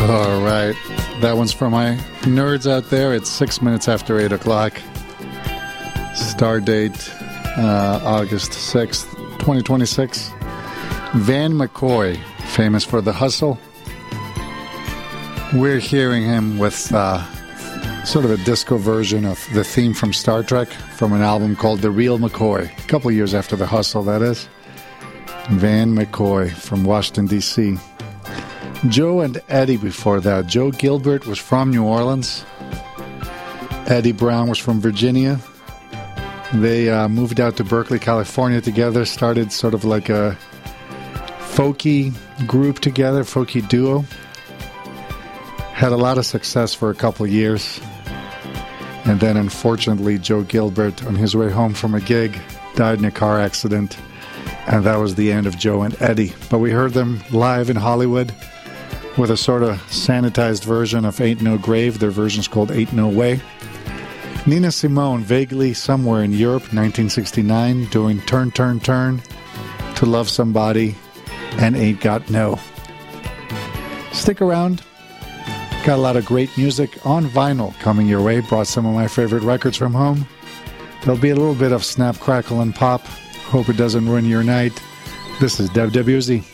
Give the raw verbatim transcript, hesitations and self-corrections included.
All right. That one's for my nerds out there. It's six minutes after eight o'clock. Star date, uh, August sixth, twenty twenty-six. Van McCoy, famous for The Hustle. We're hearing him with uh, sort of a disco version of the theme from Star Trek from an album called The Real McCoy. A couple years after The Hustle, that is. Van McCoy from Washington, D C Joe and Eddie before that. Joe Gilbert was from New Orleans. Eddie Brown was from Virginia. They uh, moved out to Berkeley, California together, started sort of like a folky group together, folky duo. Had a lot of success for a couple of years. And then, unfortunately, Joe Gilbert, on his way home from a gig, died in a car accident. And that was the end of Joe and Eddie. But we heard them live in Hollywood with a sort of sanitized version of Ain't No Grave. Their version's called Ain't No Way. Nina Simone, vaguely somewhere in Europe, nineteen sixty-nine, doing Turn, Turn, Turn, To Love Somebody, and Ain't Got No. Stick around. Got a lot of great music on vinyl coming your way. Brought some of my favorite records from home. There'll be a little bit of snap, crackle, and pop. Hope it doesn't ruin your night. This is W W Z.